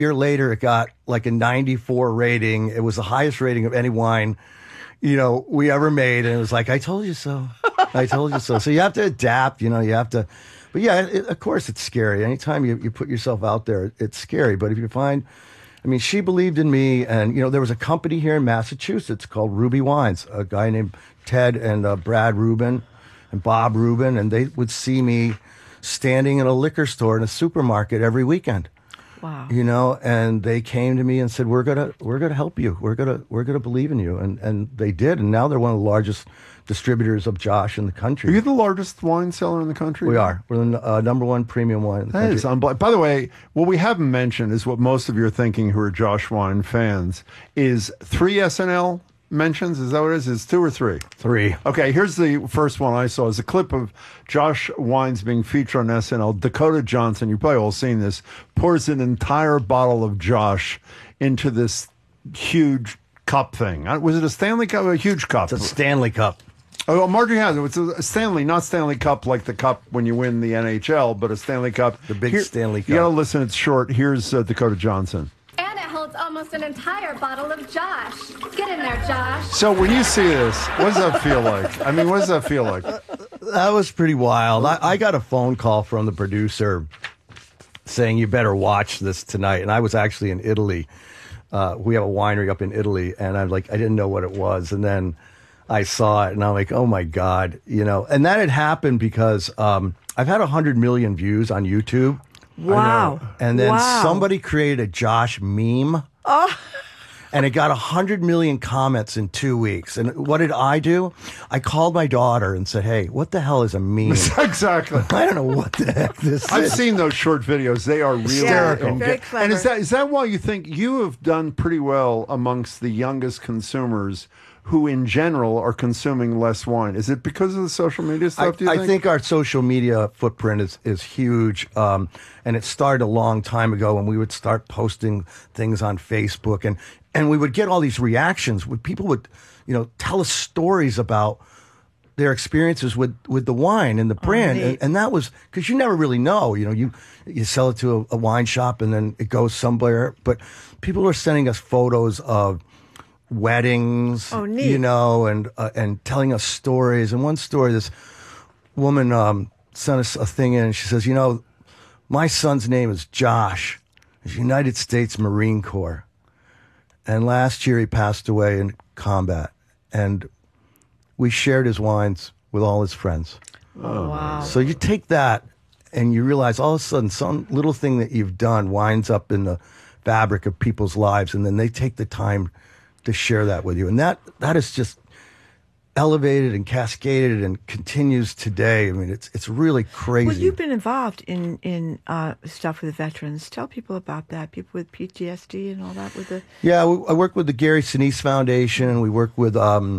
year later, it got like a 94 rating. It was the highest rating of any wine, we ever made. And it was like, I told you so. I told you so. So you have to adapt, you have to. But yeah, of course it's scary. Anytime you put yourself out there, it's scary. But if you find, she believed in me. And, there was a company here in Massachusetts called Ruby Wines, a guy named Ted and Brad Rubin and Bob Rubin. And they would see me standing in a liquor store in a supermarket every weekend. Wow. And they came to me and said, we're gonna help you. We're gonna believe in you. And they did. And now they're one of the largest distributors of Josh in the country. Are you the largest wine seller in the country? We are. We're the number one premium wine in the country. That is unbelievable. By the way, what we haven't mentioned is what most of you are thinking who are Josh Wine fans is 3 SNL mentions. Is that what it is? Is 2 or 3? 3. Okay, here's the first one I saw. Is a clip of Josh Wines being featured on SNL. Dakota Johnson, you've probably all seen this, pours an entire bottle of Josh into this huge cup thing. Was it a Stanley Cup or a huge cup? It's a Stanley Cup. Oh, Marjorie has it. It's a Stanley, not Stanley Cup like the cup when you win the NHL, but a Stanley Cup. The big Stanley Cup. You got to listen. It's short. Here's Dakota Johnson. And it holds almost an entire bottle of Josh. Get in there, Josh. So when you see this, what does that feel like? What does that feel like? That was pretty wild. I got a phone call from the producer saying, you better watch this tonight. And I was actually in Italy. We have a winery up in Italy. And I'm like, I didn't know what it was. And then I saw it and I'm like, oh my God, and that had happened because I've had 100 million views on YouTube. Wow. And then somebody created a Josh meme. Oh. And it got 100 million comments in 2 weeks. And what did I do? I called my daughter and said, hey, what the hell is a meme? Exactly. I don't know what the heck this is. I've seen those short videos. They are really hysterical. Very clever. And is that why you think you have done pretty well amongst the youngest consumers who in general are consuming less wine? Is it because of the social media stuff, do you think? I think our social media footprint is huge. And it started a long time ago when we would start posting things on Facebook and we would get all these reactions when people would, tell us stories about their experiences with the wine and the brand. And that was because you never really know, you sell it to a wine shop and then it goes somewhere. But people are sending us photos of weddings, and telling us stories. And one story, this woman sent us a thing in and she says, my son's name is Josh. He's United States Marine Corps. And last year he passed away in combat. And we shared his wines with all his friends. Oh, wow. So you take that and you realize all of a sudden some little thing that you've done winds up in the fabric of people's lives. And then they take the time to share that with you. And that is just elevated and cascaded and continues today. I mean, it's really crazy. Well, you've been involved in stuff with veterans. Tell people about that. People with PTSD and all that with the... Yeah, I work with the Gary Sinise Foundation, and we work with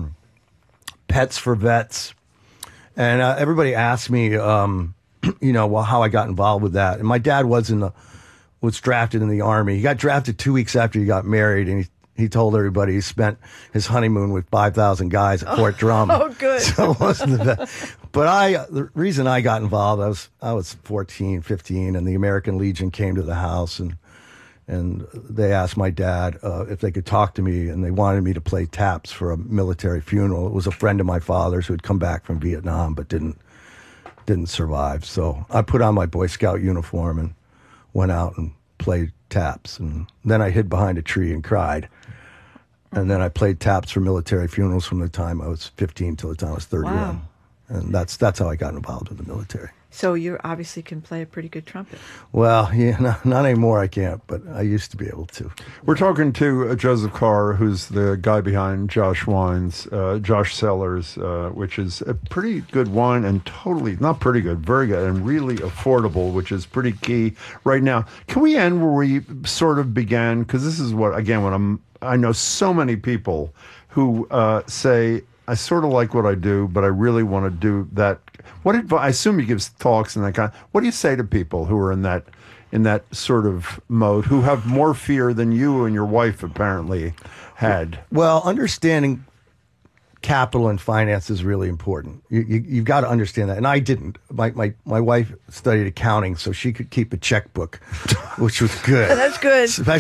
Pets for Vets. And everybody asks me, how I got involved with that. And my dad was drafted in the Army. He got drafted 2 weeks after he got married, and he told everybody he spent his honeymoon with 5,000 guys at Fort Drum. Oh, good. So it wasn't the best. But the reason I got involved, I was 14, 15, and the American Legion came to the house, and they asked my dad if they could talk to me, and they wanted me to play taps for a military funeral. It was a friend of my father's who had come back from Vietnam but didn't survive. So I put on my Boy Scout uniform and went out and played taps, and then I hid behind a tree and cried. And then I played taps for military funerals from the time I was 15 till the time I was 31. Wow. And that's how I got involved with the military. So you obviously can play a pretty good trumpet. Well, yeah, not anymore I can't, but I used to be able to. We're talking to Joseph Carr, who's the guy behind Josh Wines, Josh Cellars, which is a pretty good wine and totally, not pretty good, very good, and really affordable, which is pretty key right now. Can we end where we sort of began? Because this is I know so many people who say, I sort of like what I do, but I really want to do that. What advice? I assume he gives talks and that kind. What do you say to people who are in that sort of mode, who have more fear than you and your wife apparently had? Well, understanding capital and finance is really important. You've got to understand that. And I didn't. My wife studied accounting, so she could keep a checkbook, which was good. That's good. Especially